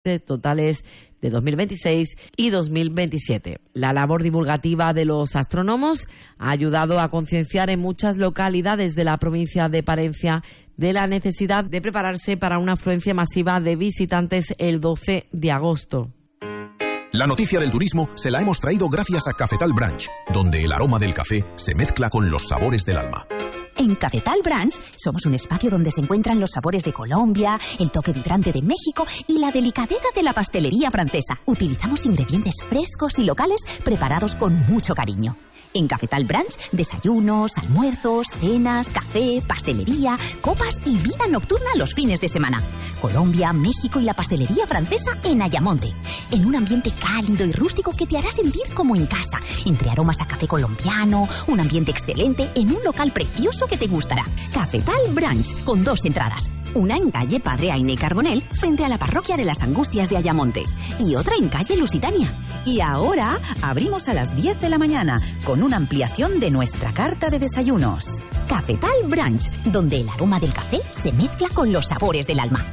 totales de 2026 y 2027. La labor divulgativa de los astrónomos ha ayudado a concienciar en muchas localidades de la provincia de Palencia de la necesidad de prepararse para una afluencia masiva de visitantes el 12 de agosto. La noticia del turismo se la hemos traído gracias a Cafetal Branch, donde el aroma del café se mezcla con los sabores del alma. En Cafetal Branch somos un espacio donde se encuentran los sabores de Colombia, el toque vibrante de México y la delicadeza de la pastelería francesa. Utilizamos ingredientes frescos y locales preparados con mucho cariño. En Cafetal Branch, desayunos, almuerzos, cenas, café, pastelería, copas y vida nocturna los fines de semana. Colombia, México y la pastelería francesa en Ayamonte. En un ambiente cálido y rústico que te hará sentir como en casa. Entre aromas a café colombiano, un ambiente excelente en un local precioso que te gustará. Cafetal Branch, con 2 entradas. Una en calle Padre Aine Carbonell, frente a la parroquia de las Angustias de Ayamonte. Y otra en calle Lusitania. Y ahora abrimos a las 10 de la mañana, con una ampliación de nuestra carta de desayunos. Cafetal Branch, donde el aroma del café se mezcla con los sabores del alma.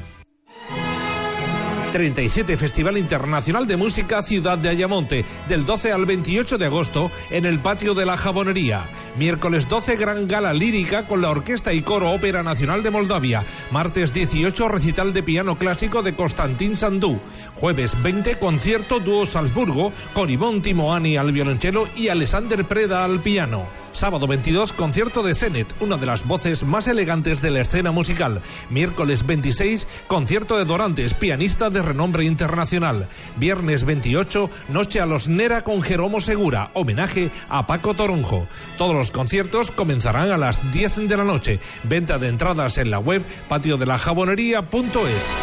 37 Festival Internacional de Música Ciudad de Ayamonte, del 12 al 28 de agosto en el Patio de la Jabonería. Miércoles 12, gran gala lírica con la Orquesta y Coro Ópera Nacional de Moldavia. Martes 18, recital de piano clásico de Constantin Sandú. Jueves 20, concierto dúo Salzburgo con Ivonne Timoani al violonchelo y Alexander Preda al piano. Sábado 22, concierto de Zenet, una de las voces más elegantes de la escena musical. Miércoles 26, concierto de Dorantes, pianista de renombre internacional. Viernes 28, noche a los Nera con Jeromo Segura, homenaje a Paco Toronjo. Todos los conciertos comenzarán a las 10 de la noche. Venta de entradas en la web patiodelajabonería.es.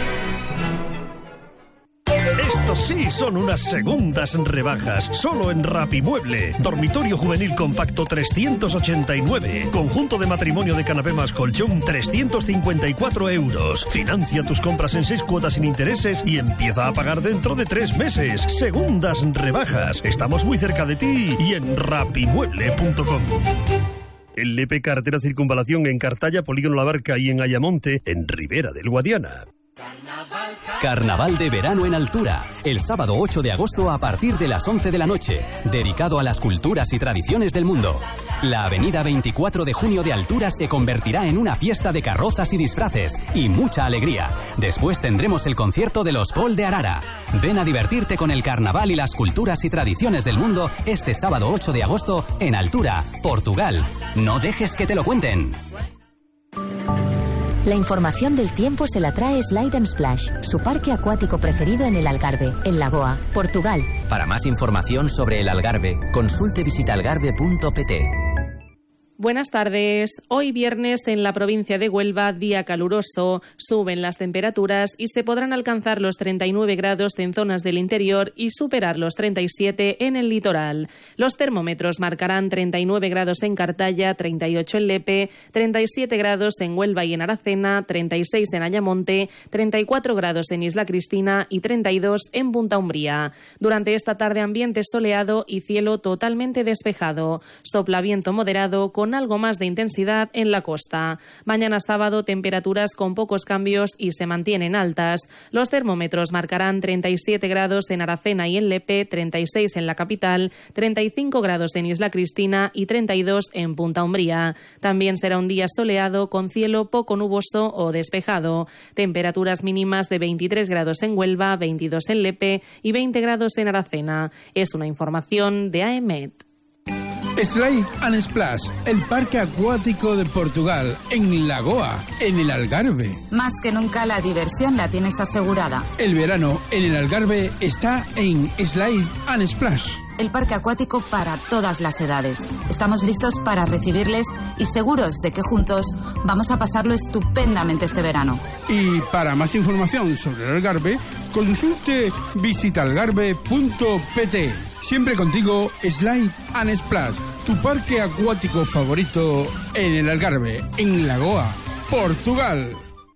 Estos sí son unas segundas rebajas, solo en Rapimueble. Dormitorio juvenil compacto 389. Conjunto de matrimonio de canapé más colchón 354 euros. Financia tus compras en 6 cuotas sin intereses y empieza a pagar dentro de 3 meses. Segundas rebajas. Estamos muy cerca de ti y en rapimueble.com. El LP Carretera Circunvalación en Cartaya, Polígono La Barca y en Ayamonte, en Ribera del Guadiana. Carnaval de verano en altura, el sábado 8 de agosto a partir de las 11 de la noche, dedicado a las culturas y tradiciones del mundo. La avenida 24 de junio de altura se convertirá en una fiesta de carrozas y disfraces y mucha alegría. Después tendremos el concierto de los Pol de Arara. Ven a divertirte con el carnaval y las culturas y tradiciones del mundo este sábado 8 de agosto en Altura, Portugal. No dejes que te lo cuenten. La información del tiempo se la trae Slide & Splash, su parque acuático preferido en el Algarve, en Lagoa, Portugal. Para más información sobre el Algarve, consulte visitaalgarve.pt. Buenas tardes. Hoy viernes en la provincia de Huelva, día caluroso, suben las temperaturas y se podrán alcanzar los 39 grados en zonas del interior y superar los 37 en el litoral. Los termómetros marcarán 39 grados en Cartaya, 38 en Lepe, 37 grados en Huelva y en Aracena, 36 en Ayamonte, 34 grados en Isla Cristina y 32 en Punta Umbría. Durante esta tarde ambiente soleado y cielo totalmente despejado. Sopla viento moderado con algo más de intensidad en la costa. Mañana sábado temperaturas con pocos cambios y se mantienen altas. Los termómetros marcarán 37 grados en Aracena y en Lepe, 36 en la capital, 35 grados en Isla Cristina y 32 en Punta Umbría. También será un día soleado con cielo poco nuboso o despejado. Temperaturas mínimas de 23 grados en Huelva, 22 en Lepe y 20 grados en Aracena. Es una información de AEMET. Slide & Splash, el parque acuático de Portugal, en Lagoa, en el Algarve. Más que nunca la diversión la tienes asegurada. El verano en el Algarve está en Slide & Splash. El parque acuático para todas las edades. Estamos listos para recibirles y seguros de que juntos vamos a pasarlo estupendamente este verano. Y para más información sobre el Algarve, consulte visitaalgarve.pt. Siempre contigo, Slide & Splash, tu parque acuático favorito en el Algarve, en Lagoa, Portugal.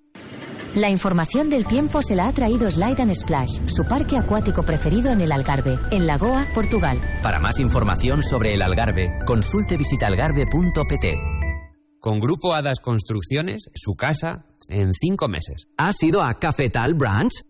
La información del tiempo se la ha traído Slide & Splash, su parque acuático preferido en el Algarve, en Lagoa, Portugal. Para más información sobre el Algarve, consulte visitaalgarve.pt. Con Grupo Hadas Construcciones, su casa en 5 meses. ¿Has ido a Cafetal Branch?